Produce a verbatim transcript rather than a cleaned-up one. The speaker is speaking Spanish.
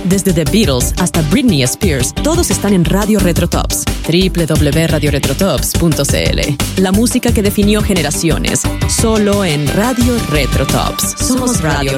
Desde The Beatles hasta Britney Spears, todos están en Radio Retro Tops. doble u doble u doble u punto radio retro tops punto c l. La música que definió generaciones, solo en Radio Retro Tops. Somos Radio